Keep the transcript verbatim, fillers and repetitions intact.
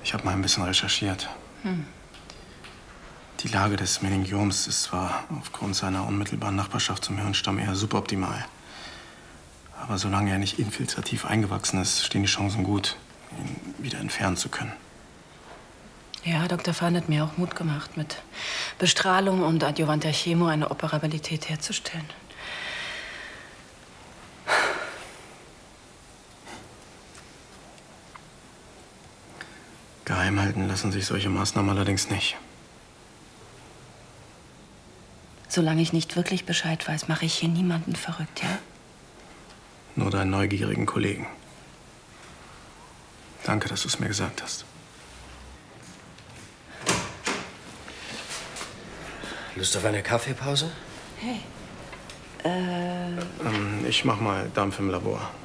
Ich habe mal ein bisschen recherchiert. Hm. Die Lage des Meningioms ist zwar aufgrund seiner unmittelbaren Nachbarschaft zum Hirnstamm eher suboptimal. Aber solange er nicht infiltrativ eingewachsen ist, stehen die Chancen gut, ihn wieder entfernen zu können. Ja, Doktor Fahn hat mir auch Mut gemacht, mit Bestrahlung und adjuvanter Chemo eine Operabilität herzustellen. Geheim halten lassen sich solche Maßnahmen allerdings nicht. Solange ich nicht wirklich Bescheid weiß, mache ich hier niemanden verrückt, ja? Nur deinen neugierigen Kollegen. Danke, dass du es mir gesagt hast. Lust auf eine Kaffeepause? Hey. Äh. Ähm, ich mach mal Dampf im Labor.